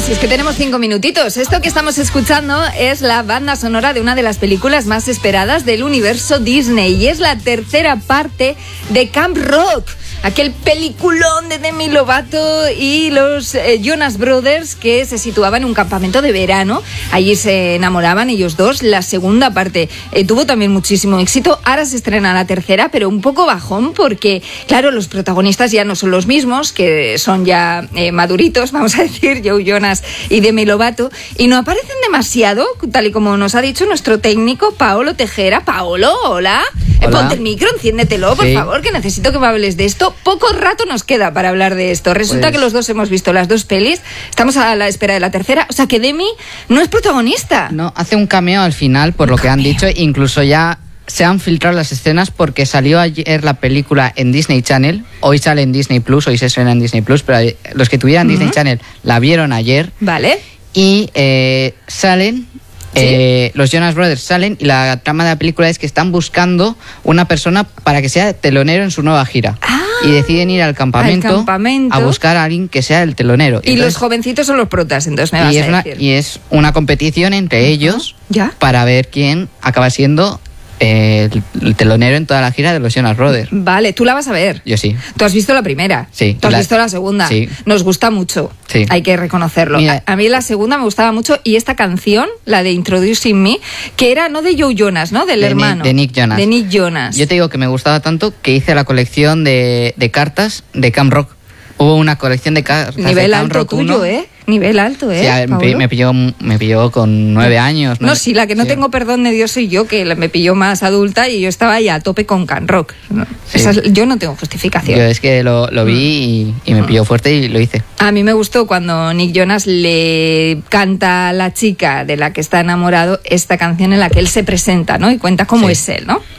Si es que tenemos 5 minutitos. Esto que estamos escuchando es la banda sonora de una de las películas más esperadas del universo Disney y es la tercera parte de Camp Rock. Aquel peliculón de Demi Lovato y los Jonas Brothers que se situaban en un campamento de verano. Allí se enamoraban ellos dos. La segunda parte tuvo también muchísimo éxito. Ahora se estrena la tercera, pero un poco bajón porque, claro, los protagonistas ya no son los mismos, que son ya maduritos, vamos a decir, Joe Jonas y Demi Lovato, y no aparecen demasiado, tal y como nos ha dicho nuestro técnico Paolo Tejera. Paolo, hola. Ponte el micro, enciéndetelo, por favor, que necesito que me hables de esto. Poco rato nos queda para hablar de esto. Resulta que los dos hemos visto las dos pelis, estamos a la espera de la tercera, o sea que Demi no es protagonista. No, hace un cameo al final, por lo que han dicho, incluso ya se han filtrado las escenas porque salió ayer la película en Disney Channel, hoy sale en Disney Plus, hoy se estrena en Disney Plus, pero los que tuvieran Disney Channel la vieron ayer. Vale. Y salen... los Jonas Brothers salen y la trama de la película es que están buscando una persona para que sea telonero en su nueva gira. Y deciden ir al campamento a buscar a alguien que sea el telonero. Y entonces, los jovencitos son los protas, entonces me vas a decir. Y es una competición entre ellos para ver quién acaba siendo el telonero en toda la gira de los Jonas Brothers. Vale, tú la vas a ver. Yo sí. ¿Tú has visto la primera? Sí. ¿Tú has visto la segunda? Sí. Nos gusta mucho. Sí. Hay que reconocerlo. Mira, a mí la segunda me gustaba mucho y esta canción, la de Introducing Me, que era no de Joe Jonas, ¿no? Del hermano. De Nick Jonas. De Nick Jonas. Yo te digo que me gustaba tanto que hice la colección de cartas de Camp Rock. Hubo una colección de cartas Nivel de Camp alto Rock tuyo, 1. Nivel alto, Sí, me pilló con 9 años. No, sí, la que no tengo perdón de Dios soy yo, que me pilló más adulta y yo estaba ya a tope con Camp Rock. Sí. Yo no tengo justificación. Yo es que lo vi y me pilló fuerte y lo hice. A mí me gustó cuando Nick Jonas le canta a la chica de la que está enamorado esta canción en la que él se presenta, ¿no? Y cuenta cómo es él, ¿no?